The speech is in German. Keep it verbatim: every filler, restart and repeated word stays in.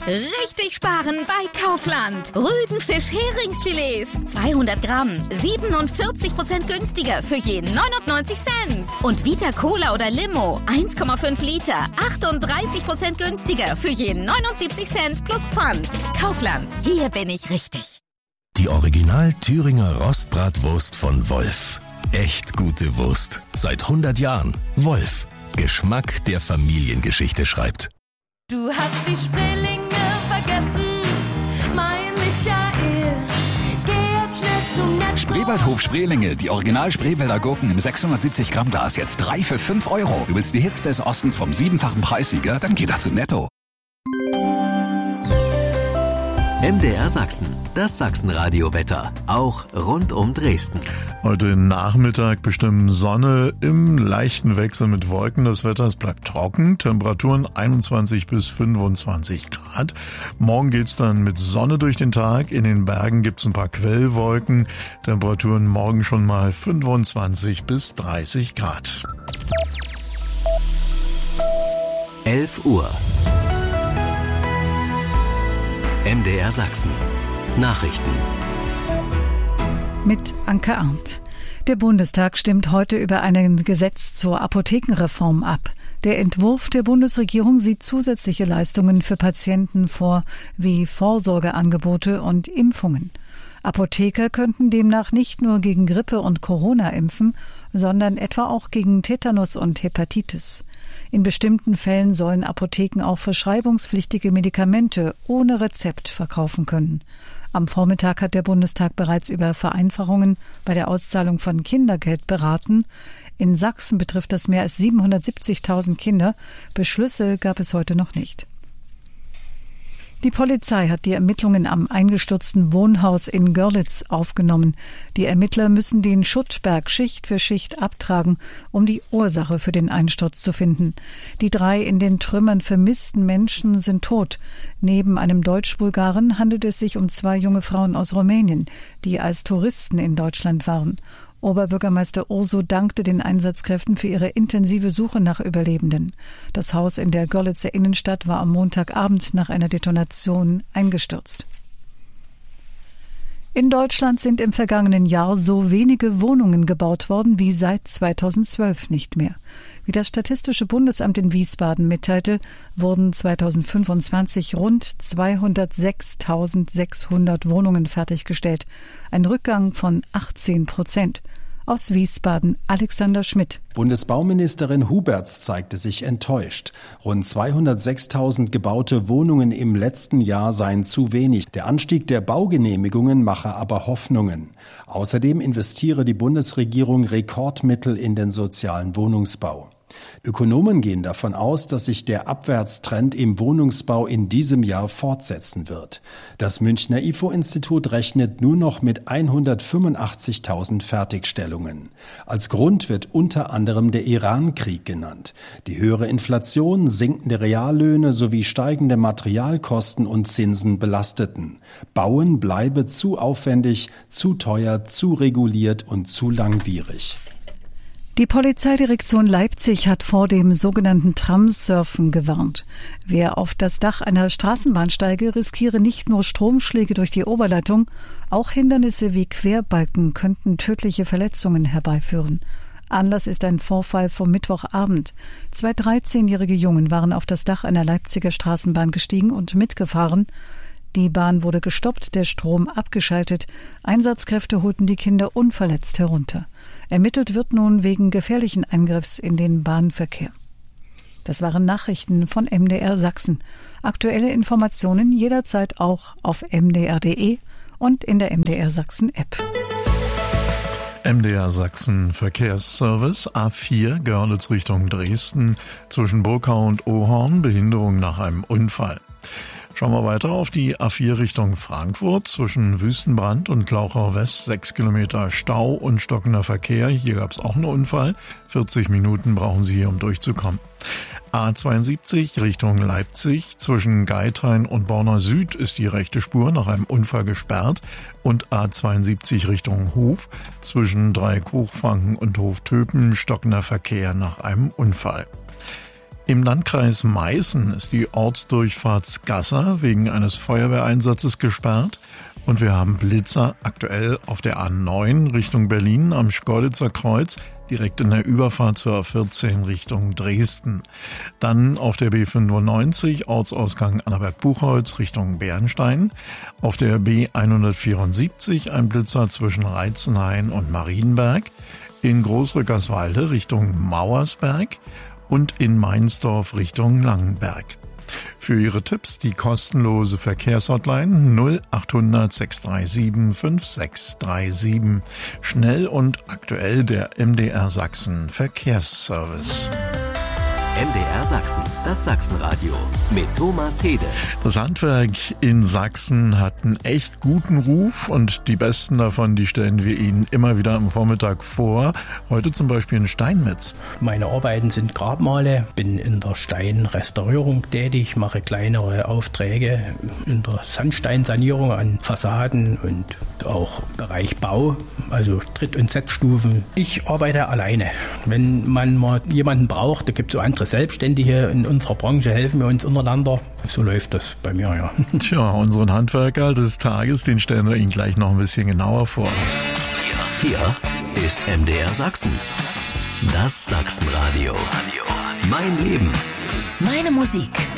Richtig sparen bei Kaufland. Rügenfisch-Heringsfilets. zweihundert Gramm. siebenundvierzig Prozent günstiger für je neunundneunzig Cent. Und Vita Cola oder Limo. eins Komma fünf Liter. achtunddreißig Prozent günstiger für je neunundsiebzig Cent plus Pfand. Kaufland. Hier bin ich richtig. Die Original Thüringer Rostbratwurst von Wolf. Echt gute Wurst. Seit hundert Jahren. Wolf. Geschmack, der Familiengeschichte schreibt. Du hast die Spreelinge vergessen, mein Michael. Geh jetzt schnell zum Netto. Spreewaldhof Spreelinge, die Original Spreewälder Gurken im sechshundertsiebzig Gramm Glas, jetzt drei für fünf Euro. Du willst die Hits des Ostens vom siebenfachen Preissieger? Dann geh doch zu Netto. M D R Sachsen, das Sachsenradio-Wetter, auch rund um Dresden. Heute Nachmittag bestimmen Sonne im leichten Wechsel mit Wolken. Das Wetter, es bleibt trocken, Temperaturen einundzwanzig bis fünfundzwanzig Grad. Morgen geht's dann mit Sonne durch den Tag. In den Bergen gibt's ein paar Quellwolken. Temperaturen morgen schon mal fünfundzwanzig bis dreißig Grad. elf Uhr. M D R Sachsen. Nachrichten. Mit Anke Arndt. Der Bundestag stimmt heute über ein Gesetz zur Apothekenreform ab. Der Entwurf der Bundesregierung sieht zusätzliche Leistungen für Patienten vor, wie Vorsorgeangebote und Impfungen. Apotheker könnten demnach nicht nur gegen Grippe und Corona impfen, sondern etwa auch gegen Tetanus und Hepatitis. In bestimmten Fällen sollen Apotheken auch verschreibungspflichtige Medikamente ohne Rezept verkaufen können. Am Vormittag hat der Bundestag bereits über Vereinfachungen bei der Auszahlung von Kindergeld beraten. In Sachsen betrifft das mehr als siebenhundertsiebzigtausend Kinder. Beschlüsse gab es heute noch nicht. Die Polizei hat die Ermittlungen am eingestürzten Wohnhaus in Görlitz aufgenommen. Die Ermittler müssen den Schuttberg Schicht für Schicht abtragen, um die Ursache für den Einsturz zu finden. Die drei in den Trümmern vermissten Menschen sind tot. Neben einem Deutsch-Bulgaren handelt es sich um zwei junge Frauen aus Rumänien, die als Touristen in Deutschland waren. Oberbürgermeister Urso dankte den Einsatzkräften für ihre intensive Suche nach Überlebenden. Das Haus in der Görlitzer Innenstadt war am Montagabend nach einer Detonation eingestürzt. In Deutschland sind im vergangenen Jahr so wenige Wohnungen gebaut worden wie seit zweitausendzwölf nicht mehr. Wie das Statistische Bundesamt in Wiesbaden mitteilte, wurden zweitausendfünfundzwanzig rund zweihundertsechstausendsechshundert Wohnungen fertiggestellt. Ein Rückgang von achtzehn Prozent. Aus Wiesbaden Alexander Schmidt. Bundesbauministerin Huberts zeigte sich enttäuscht. Rund zweihundertsechstausend gebaute Wohnungen im letzten Jahr seien zu wenig. Der Anstieg der Baugenehmigungen mache aber Hoffnungen. Außerdem investiere die Bundesregierung Rekordmittel in den sozialen Wohnungsbau. Ökonomen gehen davon aus, dass sich der Abwärtstrend im Wohnungsbau in diesem Jahr fortsetzen wird. Das Münchner I F O-Institut rechnet nur noch mit hundertfünfundachtzigtausend Fertigstellungen. Als Grund wird unter anderem der Iran-Krieg genannt. Die höhere Inflation, sinkende Reallöhne sowie steigende Materialkosten und Zinsen belasteten. Bauen bleibe zu aufwendig, zu teuer, zu reguliert und zu langwierig. Die Polizeidirektion Leipzig hat vor dem sogenannten Tramsurfen gewarnt. Wer auf das Dach einer Straßenbahn steige, riskiere nicht nur Stromschläge durch die Oberleitung, auch Hindernisse wie Querbalken könnten tödliche Verletzungen herbeiführen. Anlass ist ein Vorfall vom Mittwochabend. Zwei dreizehnjährige Jungen waren auf das Dach einer Leipziger Straßenbahn gestiegen und mitgefahren. Die Bahn wurde gestoppt, der Strom abgeschaltet. Einsatzkräfte holten die Kinder unverletzt herunter. Ermittelt wird nun wegen gefährlichen Eingriffs in den Bahnverkehr. Das waren Nachrichten von M D R Sachsen. Aktuelle Informationen jederzeit auch auf m d r punkt d e und in der M D R Sachsen App. M D R Sachsen Verkehrsservice A vier Görlitz Richtung Dresden zwischen Burkau und Ohorn, Behinderung nach einem Unfall. Schauen wir weiter auf die A vier Richtung Frankfurt zwischen Wüstenbrand und Glauchau West, sechs Kilometer Stau und stockender Verkehr. Hier gab es auch einen Unfall. vierzig Minuten brauchen Sie hier, um durchzukommen. A zweiundsiebzig Richtung Leipzig zwischen Geithain und Borna Süd ist die rechte Spur nach einem Unfall gesperrt und A zweiundsiebzig Richtung Hof zwischen Dreieck Hochfranken und Hof Töpen stockender Verkehr nach einem Unfall. Im Landkreis Meißen ist die Ortsdurchfahrt Skassa wegen eines Feuerwehreinsatzes gesperrt. Und wir haben Blitzer aktuell auf der A neun Richtung Berlin am Schkeuditzer Kreuz, direkt in der Überfahrt zur A vierzehn Richtung Dresden. Dann auf der B fünfundneunzig Ortsausgang Annaberg-Buchholz Richtung Bernstein. Auf der B hundertvierundsiebzig ein Blitzer zwischen Reitzenhain und Marienberg. In Großrückerswalde Richtung Mauersberg und in Meinsdorf Richtung Langenberg. Für Ihre Tipps die kostenlose Verkehrshotline null achthundert sechs drei sieben fünf sechs drei sieben. Schnell und aktuell der M D R Sachsen Verkehrsservice. M D R Sachsen, das Sachsenradio mit Thomas Hede. Das Handwerk in Sachsen hat einen echt guten Ruf und die besten davon, die stellen wir Ihnen immer wieder am Vormittag vor. Heute zum Beispiel in Steinmetz. Meine Arbeiten sind Grabmale, bin in der Steinrestaurierung tätig, mache kleinere Aufträge in der Sandsteinsanierung an Fassaden und auch Bereich Bau, also Tritt- und Setzstufen. Ich arbeite alleine. Wenn man mal jemanden braucht, da gibt es so andere Selbstständige in unserer Branche, helfen wir uns untereinander. So läuft das bei mir, ja. Tja, unseren Handwerker des Tages, den stellen wir Ihnen gleich noch ein bisschen genauer vor. Hier, hier ist M D R Sachsen. Das Sachsenradio. Mein Leben. Meine Musik.